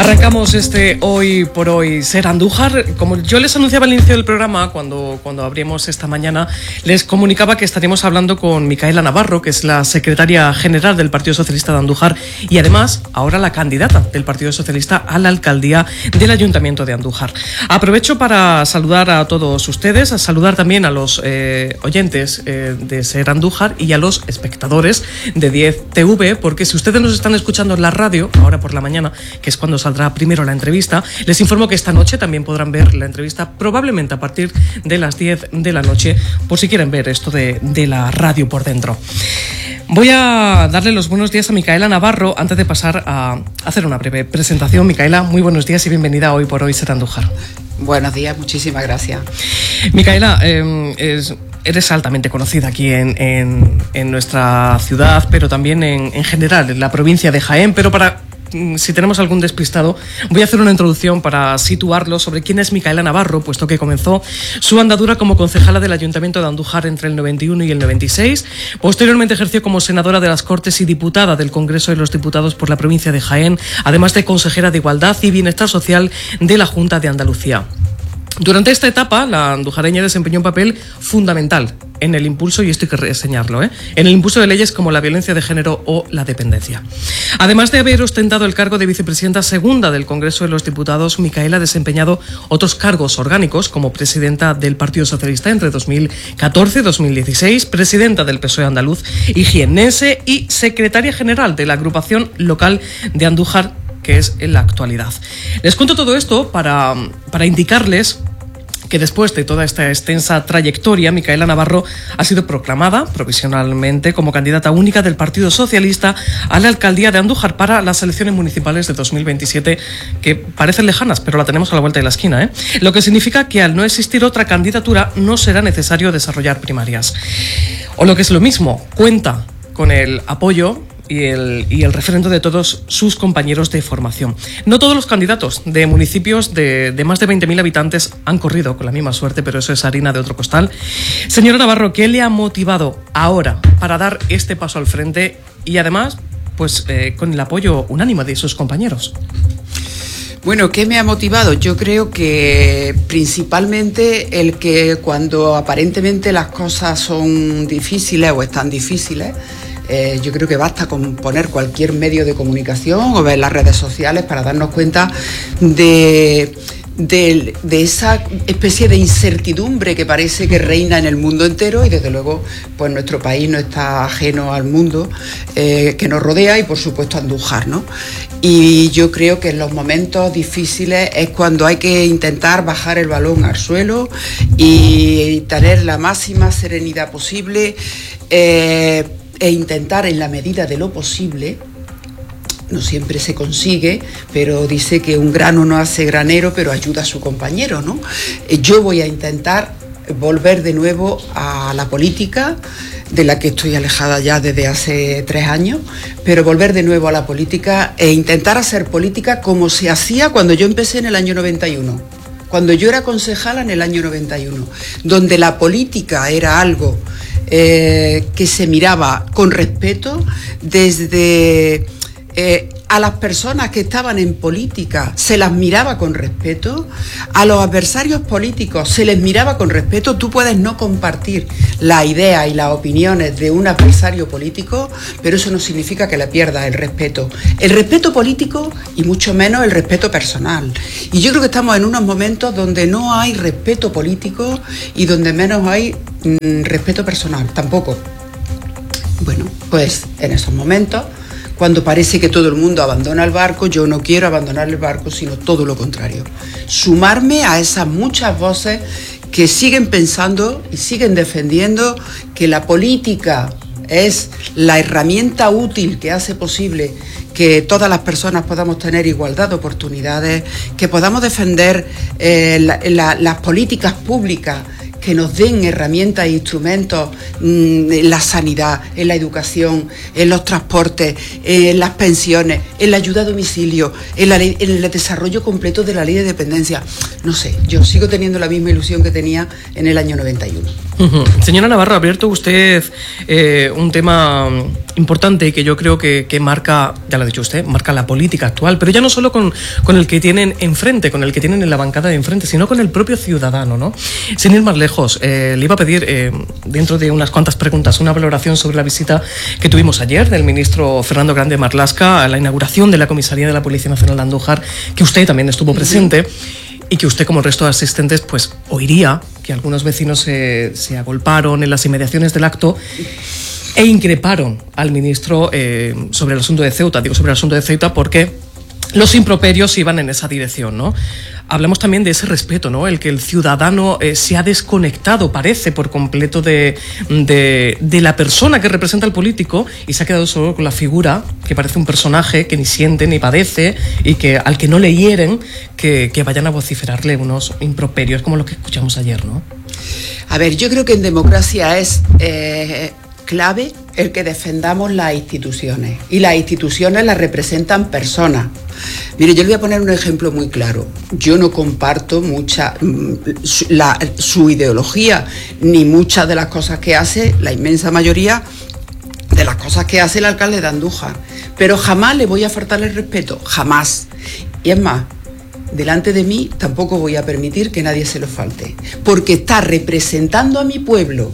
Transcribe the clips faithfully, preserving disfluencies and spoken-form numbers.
Arrancamos este Hoy por Hoy Ser Andújar. Como yo les anunciaba al inicio del programa, cuando, cuando abrimos esta mañana, les comunicaba que estaríamos hablando con Micaela Navarro, que es la secretaria general del Partido Socialista de Andújar y además ahora la candidata del Partido Socialista a la alcaldía del Ayuntamiento de Andújar. Aprovecho para saludar a todos ustedes, a saludar también a los eh, oyentes eh, de Ser Andújar y a los espectadores de diez T V, porque si ustedes nos están escuchando en la radio, ahora por la mañana, que es cuando saldrá primero la entrevista, les informo que esta noche también podrán ver la entrevista, probablemente a partir de las diez de la noche, por si quieren ver esto de, de la radio por dentro. Voy a darle los buenos días a Micaela Navarro antes de pasar a hacer una breve presentación. Micaela, muy buenos días y bienvenida a Hoy por Hoy Ser Andújar. Buenos días, muchísimas gracias. Micaela, eh, es... eres altamente conocida aquí en, en, en nuestra ciudad, pero también en, en general en la provincia de Jaén. Pero para, si tenemos algún despistado, voy a hacer una introducción para situarlo sobre quién es Micaela Navarro, puesto que comenzó su andadura como concejala del Ayuntamiento de Andújar entre el noventa y uno y el noventa y seis. Posteriormente ejerció como senadora de las Cortes y diputada del Congreso de los Diputados por la provincia de Jaén, además de consejera de Igualdad y Bienestar Social de la Junta de Andalucía. Durante esta etapa, la andujareña desempeñó un papel fundamental en el impulso, y esto hay que reseñarlo, ¿eh? en el impulso de leyes como la violencia de género o la dependencia. Además de haber ostentado el cargo de vicepresidenta segunda del Congreso de los Diputados, Micaela ha desempeñado otros cargos orgánicos como presidenta del Partido Socialista entre dos mil catorce y dos mil dieciséis, presidenta del P S O E andaluz y jiennense y secretaria general de la agrupación local de Andújar, que es en la actualidad. Les cuento todo esto para, para indicarles que después de toda esta extensa trayectoria, Micaela Navarro ha sido proclamada provisionalmente como candidata única del Partido Socialista a la alcaldía de Andújar para las elecciones municipales de dos mil veintisiete, que parecen lejanas, pero la tenemos a la vuelta de la esquina, ¿eh? Lo que significa que al no existir otra candidatura no será necesario desarrollar primarias. O lo que es lo mismo, cuenta con el apoyo Y el, y el referendo de todos sus compañeros de formación. No todos los candidatos de municipios de, de más de veinte mil habitantes han corrido con la misma suerte, pero eso es harina de otro costal. Señora Navarro, ¿qué le ha motivado ahora para dar este paso al frente y además pues eh, con el apoyo unánime de sus compañeros? Bueno, ¿qué me ha motivado? Yo creo que principalmente el que cuando aparentemente las cosas son difíciles o están difíciles, Eh, yo creo que basta con poner cualquier medio de comunicación o ver las redes sociales para darnos cuenta de, de, de esa especie de incertidumbre que parece que reina en el mundo entero, y desde luego pues nuestro país no está ajeno al mundo eh, que nos rodea y por supuesto Andújar, ¿no? Y yo creo que en los momentos difíciles es cuando hay que intentar bajar el balón al suelo y tener la máxima serenidad posible, eh, e intentar en la medida de lo posible, no siempre se consigue, pero dice que un grano no hace granero, pero ayuda a su compañero, ¿no? Yo voy a intentar volver de nuevo a la política, de la que estoy alejada ya desde hace tres años, pero volver de nuevo a la política e intentar hacer política como se hacía cuando yo empecé en el año noventa y uno, cuando yo era concejala en el año noventa y uno, donde la política era algo Eh, que se miraba con respeto desde eh, a las personas que estaban en política se las miraba con respeto, a los adversarios políticos se les miraba con respeto. Tú puedes no compartir la idea y las opiniones de un adversario político, pero eso no significa que le pierdas el respeto. El respeto político y mucho menos el respeto personal. Y yo creo que estamos en unos momentos donde no hay respeto político y donde menos hay mmm, respeto personal, tampoco. Bueno, pues en esos momentos, cuando parece que todo el mundo abandona el barco, yo no quiero abandonar el barco, sino todo lo contrario. Sumarme a esas muchas voces que siguen pensando y siguen defendiendo que la política es la herramienta útil que hace posible que todas las personas podamos tener igualdad de oportunidades, que podamos defender eh, la, la, las políticas públicas que nos den herramientas e instrumentos mmm, en la sanidad, en la educación, en los transportes, en las pensiones, en la ayuda a domicilio, en, la ley, en el desarrollo completo de la ley de dependencia. No sé, yo sigo teniendo la misma ilusión que tenía en el año noventa y uno. Uh-huh. Señora Navarro, ha abierto usted eh, un tema importante que yo creo que, que marca, ya lo ha dicho usted, marca la política actual, pero ya no solo con, con el que tienen enfrente, con el que tienen en la bancada de enfrente, sino con el propio ciudadano, ¿no? Sin ir más lejos, eh, le iba a pedir, eh, dentro de unas cuantas preguntas, una valoración sobre la visita que tuvimos ayer del ministro Fernando Grande Marlaska a la inauguración de la comisaría de la Policía Nacional de Andújar, que usted también estuvo presente. Y que usted, como el resto de asistentes, pues oiría que algunos vecinos se, se agolparon en las inmediaciones del acto e increparon al ministro eh, sobre el asunto de Ceuta. Digo sobre el asunto de Ceuta porque los improperios iban en esa dirección, ¿no? Hablamos también de ese respeto, ¿no? El que el ciudadano eh, se ha desconectado, parece, por completo de, de, de la persona que representa al político y se ha quedado solo con la figura, que parece un personaje que ni siente ni padece y que al que no le hieren que, que vayan a vociferarle unos improperios como los que escuchamos ayer, ¿no? A ver, yo creo que en democracia es eh, clave el que defendamos las instituciones, y las instituciones las representan personas. Mire, yo le voy a poner un ejemplo muy claro. Yo no comparto mucha la, su ideología, ni muchas de las cosas que hace, la inmensa mayoría de las cosas que hace el alcalde de Andújar, pero jamás le voy a faltar el respeto, jamás. Y es más, delante de mí tampoco voy a permitir que nadie se lo falte, porque está representando a mi pueblo.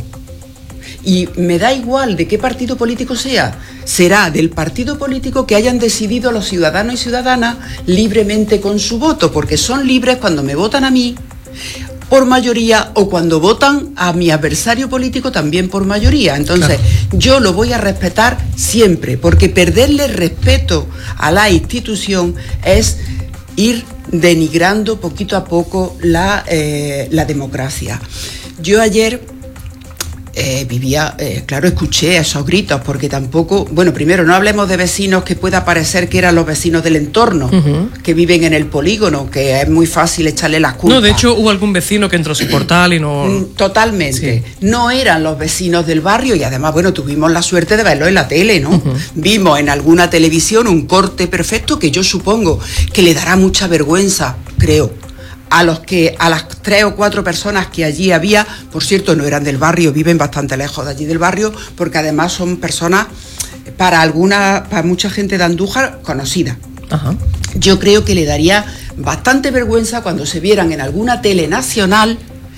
Y me da igual de qué partido político sea, será del partido político que hayan decidido los ciudadanos y ciudadanas libremente con su voto, porque son libres cuando me votan a mí por mayoría o cuando votan a mi adversario político también por mayoría. Entonces, claro, yo lo voy a respetar siempre, porque perderle respeto a la institución es ir denigrando poquito a poco la, eh, la democracia. Yo ayer Eh, vivía, eh, claro, escuché esos gritos, porque tampoco, bueno, primero, no hablemos de vecinos que pueda parecer que eran los vecinos del entorno, uh-huh, que viven en el polígono, que es muy fácil echarle las culpas. No, de hecho, hubo algún vecino que entró a su portal y no... Totalmente. Sí. No eran los vecinos del barrio, y además, bueno, tuvimos la suerte de verlo en la tele, ¿no? Uh-huh. Vimos en alguna televisión un corte perfecto que yo supongo que le dará mucha vergüenza, creo, a los que a las tres o cuatro personas que allí había. Por cierto, no eran del barrio, viven bastante lejos de allí del barrio, porque además son personas, para alguna, para mucha gente de Andújar, conocidas. Ajá. Yo creo que le daría bastante vergüenza cuando se vieran en alguna tele nacional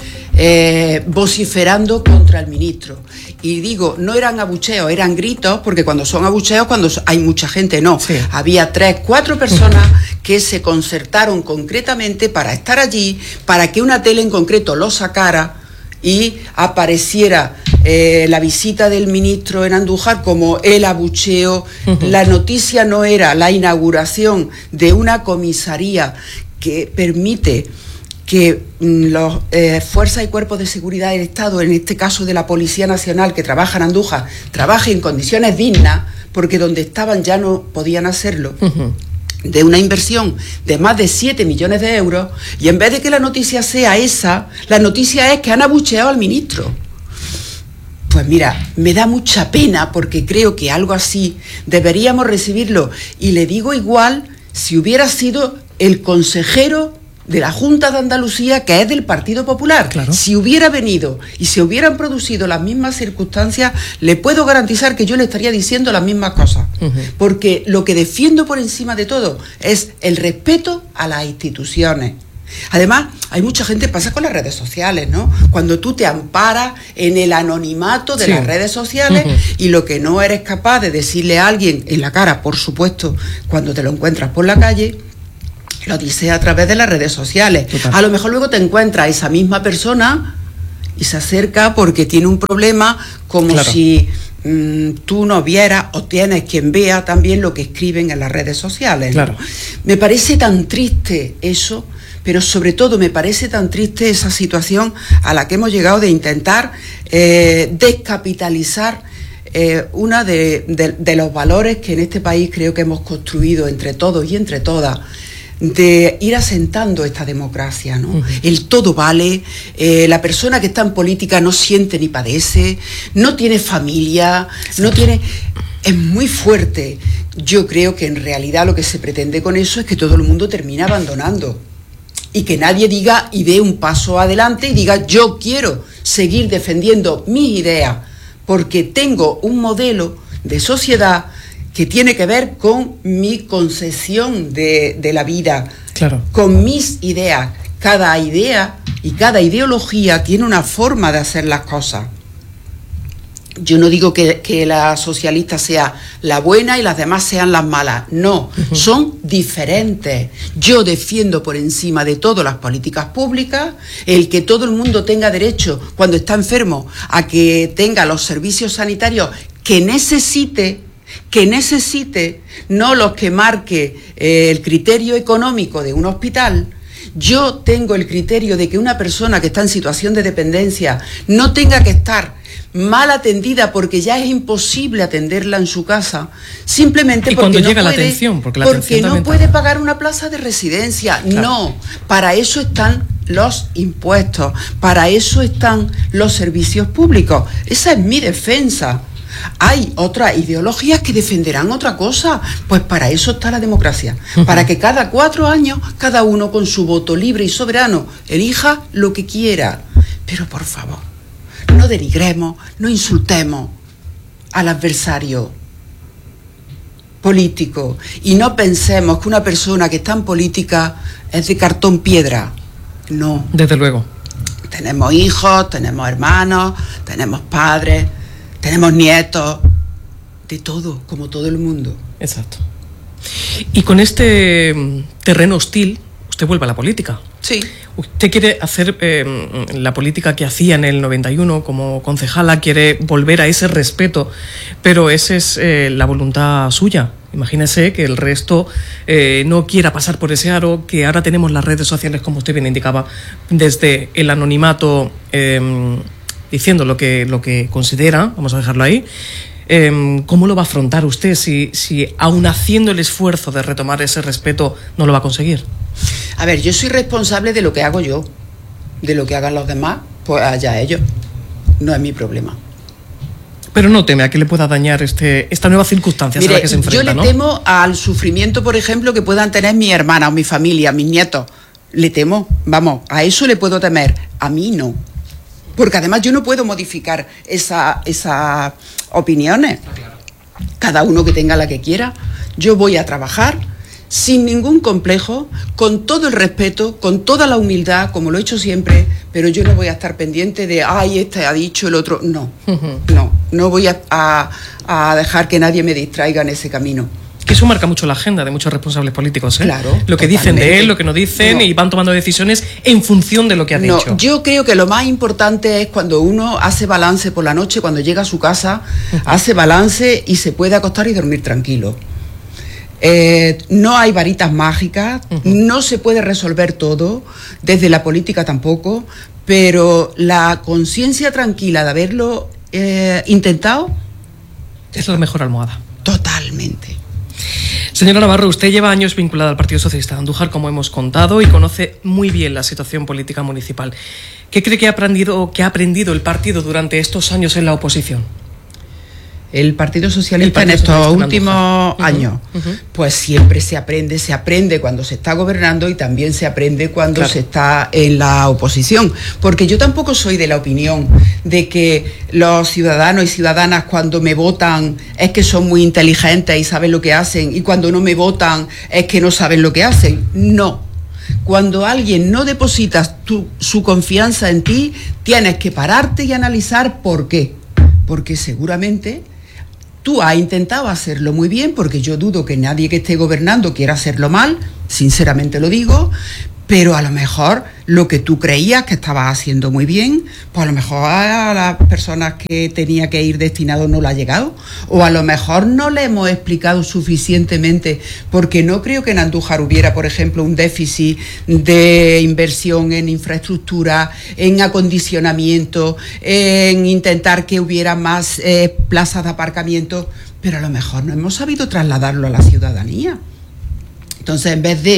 eh, vociferando contra el ministro. Y digo, no eran abucheos, eran gritos, porque cuando son abucheos, cuando hay mucha gente, no. Sí. Había tres, cuatro personas que se concertaron concretamente para estar allí, para que una tele en concreto lo sacara y apareciera eh, la visita del ministro en Andújar como el abucheo. Uh-huh. La noticia no era la inauguración de una comisaría que permite que las eh, fuerzas y cuerpos de seguridad del Estado, en este caso de la Policía Nacional que trabaja en Andújar, trabaje en condiciones dignas, porque donde estaban ya no podían hacerlo. Uh-huh. De una inversión de más de siete millones de euros, y en vez de que la noticia sea esa, la noticia es que han abucheado al ministro. Pues mira, me da mucha pena, porque creo que algo así deberíamos recibirlo, y le digo igual si hubiera sido el consejero de la Junta de Andalucía, que es del Partido Popular. Claro. Si hubiera venido y se hubieran producido las mismas circunstancias, le puedo garantizar que yo le estaría diciendo las mismas cosas. Uh-huh. Porque lo que defiendo por encima de todo es el respeto a las instituciones. Además, hay mucha gente, pasa con las redes sociales, ¿no? Cuando tú te amparas en el anonimato de sí. las redes sociales, uh-huh, y lo que no eres capaz de decirle a alguien en la cara, por supuesto, cuando te lo encuentras por la calle, lo dice a través de las redes sociales. Total. A lo mejor luego te encuentras a esa misma persona y se acerca porque tiene un problema, como claro. si mmm, tú no vieras o tienes quien vea también lo que escriben en las redes sociales. Claro. ¿no? Me parece tan triste eso, pero sobre todo me parece tan triste esa situación a la que hemos llegado de intentar eh, descapitalizar eh, una de, de, de los valores que en este país creo que hemos construido entre todos y entre todas. de ir asentando esta democracia, ¿no? Uh-huh. El todo vale, eh, la persona que está en política no siente ni padece, no tiene familia, Exacto. no tiene... Es muy fuerte. Yo creo que en realidad lo que se pretende con eso es que todo el mundo termine abandonando y que nadie diga y dé un paso adelante y diga yo quiero seguir defendiendo mis ideas porque tengo un modelo de sociedad que tiene que ver con mi concepción de, de la vida, claro. con mis ideas. Cada idea y cada ideología tiene una forma de hacer las cosas. Yo no digo que, que la socialista sea la buena y las demás sean las malas. No, uh-huh. son diferentes. Yo defiendo por encima de todo las políticas públicas, el que todo el mundo tenga derecho, cuando está enfermo, a que tenga los servicios sanitarios que necesite, que necesite, no los que marque eh, el criterio económico de un hospital. Yo tengo el criterio de que una persona que está en situación de dependencia no tenga que estar mal atendida porque ya es imposible atenderla en su casa, simplemente y porque cuando no llega puede, la atención, porque, la porque atención no puede pagar una plaza de residencia. Claro. No, para eso están los impuestos, para eso están los servicios públicos. Esa es mi defensa. Hay otras ideologías que defenderán otra cosa, pues para eso está la democracia, uh-huh. para que cada cuatro años cada uno con su voto libre y soberano elija lo que quiera. Pero por favor, no denigremos, no insultemos al adversario político y no pensemos que una persona que está en política es de cartón piedra. No. Desde luego. Tenemos hijos, tenemos hermanos, tenemos padres, tenemos nietos, de todo, como todo el mundo. Exacto. Y con este terreno hostil, usted vuelve a la política. Sí. Usted quiere hacer eh, la política que hacía en el noventa y uno como concejala, quiere volver a ese respeto, pero esa es eh, la voluntad suya. Imagínese que el resto eh, no quiera pasar por ese aro, que ahora tenemos las redes sociales, como usted bien indicaba, desde el anonimato, eh, diciendo lo que, lo que considera, vamos a dejarlo ahí. Eh, ¿Cómo lo va a afrontar usted si, si aún haciendo el esfuerzo de retomar ese respeto no lo va a conseguir? A ver, yo soy responsable de lo que hago yo, de lo que hagan los demás, pues allá ellos, no es mi problema. Pero no teme a que le pueda dañar este, esta nueva circunstancia Mire, a la que se enfrenta, yo le ¿no? temo al sufrimiento, por ejemplo, que puedan tener mi hermana o mi familia, mis nietos. Le temo, vamos, a eso le puedo temer, a mí no. Porque además yo no puedo modificar esa, esas opiniones. Cada uno que tenga la que quiera. Yo voy a trabajar sin ningún complejo, con todo el respeto, con toda la humildad, como lo he hecho siempre, pero yo no voy a estar pendiente de, ay, este ha dicho, el otro. No, uh-huh. no, no voy a, a, a dejar que nadie me distraiga en ese camino. Que eso marca mucho la agenda de muchos responsables políticos, ¿eh? Claro. Lo que totalmente. Dicen de él, lo que no dicen, no. y van tomando decisiones en función de lo que ha no, dicho. Yo creo que lo más importante es cuando uno hace balance por la noche, cuando llega a su casa, uh-huh. hace balance y se puede acostar y dormir tranquilo. Eh, no hay varitas mágicas, uh-huh. no se puede resolver todo, desde la política tampoco, pero la conciencia tranquila de haberlo eh, intentado es la mejor almohada. Totalmente. Señora Navarro, usted lleva años vinculada al Partido Socialista de Andújar, como hemos contado, y conoce muy bien la situación política municipal. ¿Qué cree que ha aprendido, que ha aprendido el partido durante estos años en la oposición? El Partido Socialista el Partido en estos Socialista últimos en años, uh-huh, uh-huh. pues siempre se aprende, se aprende cuando se está gobernando y también se aprende cuando claro. se está en la oposición. Porque yo tampoco soy de la opinión de que los ciudadanos y ciudadanas cuando me votan es que son muy inteligentes y saben lo que hacen, y cuando no me votan es que no saben lo que hacen. No. Cuando alguien no deposita tu, su confianza en ti, tienes que pararte y analizar por qué. Porque seguramente tú has intentado hacerlo muy bien, porque yo dudo que nadie que esté gobernando quiera hacerlo mal, sinceramente lo digo, pero a lo mejor lo que tú creías que estabas haciendo muy bien, pues a lo mejor a las personas que tenía que ir destinado no le ha llegado, o a lo mejor no le hemos explicado suficientemente, porque no creo que en Andújar hubiera, por ejemplo, un déficit de inversión en infraestructura, en acondicionamiento, en intentar que hubiera más eh, plazas de aparcamiento, pero a lo mejor no hemos sabido trasladarlo a la ciudadanía. Entonces, en vez de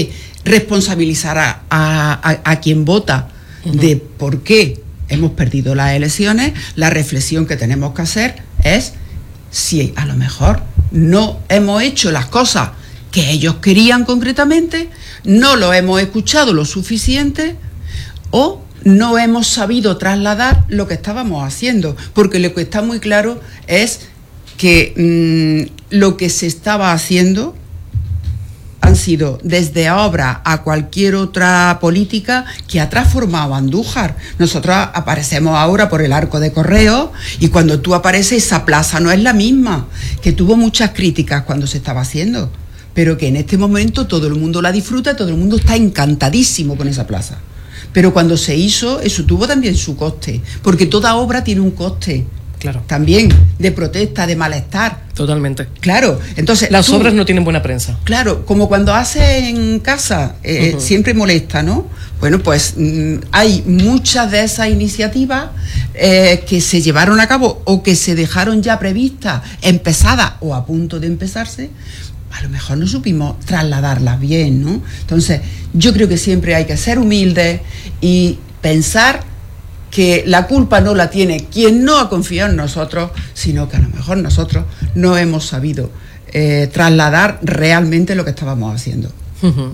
responsabilizar a, a, a quien vota uh-huh. de por qué hemos perdido las elecciones. La reflexión que tenemos que hacer es si a lo mejor no hemos hecho las cosas que ellos querían concretamente, no lo hemos escuchado lo suficiente o no hemos sabido trasladar lo que estábamos haciendo, porque lo que está muy claro es que mmm, lo que se estaba haciendo han sido desde obra a cualquier otra política que ha transformado a Andújar. Nosotros aparecemos ahora por el Arco de Correos y cuando tú apareces esa plaza no es la misma, que tuvo muchas críticas cuando se estaba haciendo, pero que en este momento todo el mundo la disfruta, todo el mundo está encantadísimo con esa plaza. Pero cuando se hizo, eso tuvo también su coste, porque toda obra tiene un coste. Claro. También de protesta, de malestar. Totalmente. Claro, entonces las tú, obras no tienen buena prensa. Claro, como cuando haces en casa, eh, uh-huh. siempre molesta, ¿no? Bueno, pues mmm, hay muchas de esas iniciativas eh, que se llevaron a cabo o que se dejaron ya previstas, empezadas o a punto de empezarse. A lo mejor no supimos trasladarlas bien, ¿no? Entonces, yo creo que siempre hay que ser humildes y pensar que la culpa no la tiene quien no ha confiado en nosotros, sino que a lo mejor nosotros no hemos sabido eh, trasladar realmente lo que estábamos haciendo. Uh-huh.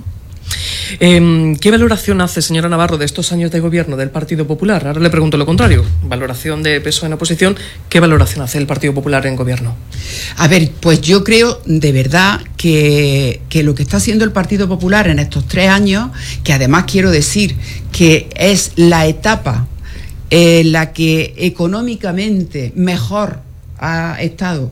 Eh, ¿Qué valoración hace, señora Navarro, de estos años de gobierno del Partido Popular? Ahora le pregunto lo contrario. Valoración de P S O E en oposición. ¿Qué valoración hace el Partido Popular en gobierno? A ver, pues yo creo de verdad que, que lo que está haciendo el Partido Popular en estos tres años, que además quiero decir que es la etapa en la que económicamente mejor ha estado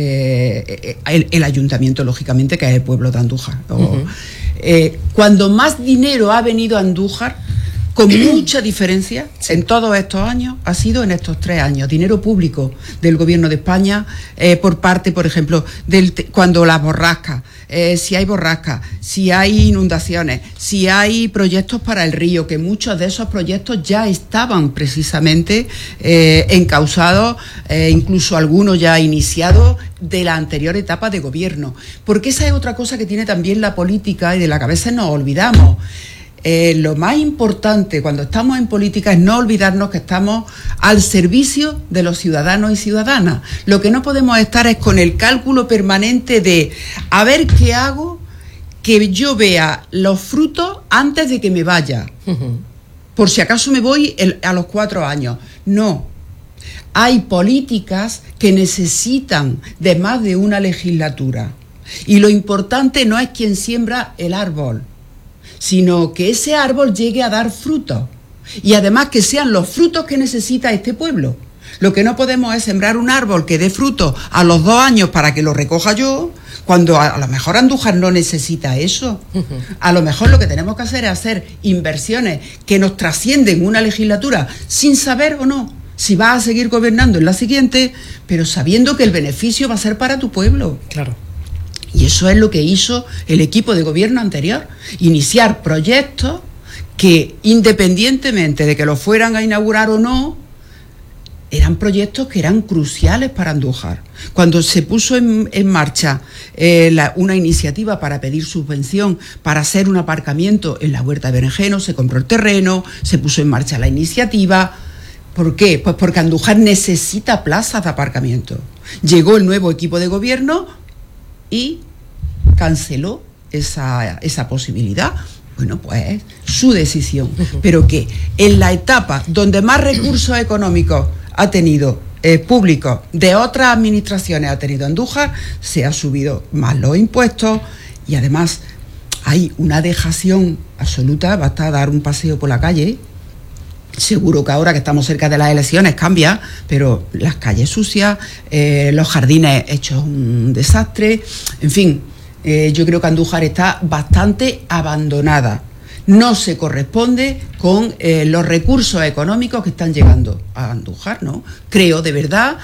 eh, el, el ayuntamiento, lógicamente, que es el pueblo de Andújar. O, uh-huh. eh, cuando más dinero ha venido a Andújar, con mucha diferencia, en todos estos años, ha sido en estos tres años. Dinero público del Gobierno de España, eh, por parte, por ejemplo, del cuando las borrascas, eh, si hay borrascas, si hay inundaciones, si hay proyectos para el río, que muchos de esos proyectos ya estaban precisamente eh, encausados, eh, incluso algunos ya iniciados de la anterior etapa de gobierno. Porque esa es otra cosa que tiene también la política y de la que a veces nos olvidamos. Eh, lo más importante cuando estamos en política es no olvidarnos que estamos al servicio de los ciudadanos y ciudadanas. Lo que no podemos estar es con el cálculo permanente de a ver qué hago que yo vea los frutos antes de que me vaya. Uh-huh. Por si acaso me voy el, a los cuatro años. No. Hay políticas que necesitan de más de una legislatura. Y lo importante no es quien siembra el árbol, sino que ese árbol llegue a dar frutos y además que sean los frutos que necesita este pueblo. Lo que no podemos es sembrar un árbol que dé frutos a los dos años para que lo recoja yo, cuando a, a lo mejor Andújar no necesita eso. Uh-huh. A lo mejor lo que tenemos que hacer es hacer inversiones que nos trascienden una legislatura sin saber o no si vas a seguir gobernando en la siguiente, pero sabiendo que el beneficio va a ser para tu pueblo. Claro. Y eso es lo que hizo el equipo de gobierno anterior, iniciar proyectos que, independientemente de que los fueran a inaugurar o no, eran proyectos que eran cruciales para Andújar. Cuando se puso en, en marcha eh, la, una iniciativa para pedir subvención para hacer un aparcamiento en la Huerta de Berenjeno, se compró el terreno, se puso en marcha la iniciativa. ¿Por qué? Pues porque Andújar necesita plazas de aparcamiento. Llegó el nuevo equipo de gobierno y canceló esa, esa posibilidad. Bueno, pues su decisión. Pero que en la etapa donde más recursos económicos ha tenido eh, públicos de otras administraciones ha tenido Andújar, se ha subido más los impuestos y además hay una dejación absoluta. Basta dar un paseo por la calle. Seguro que ahora que estamos cerca de las elecciones cambia, pero las calles sucias, eh, los jardines hechos un desastre, en fin, eh, yo creo que Andújar está bastante abandonada. No se corresponde con eh, los recursos económicos que están llegando a Andújar, ¿no? Creo de verdad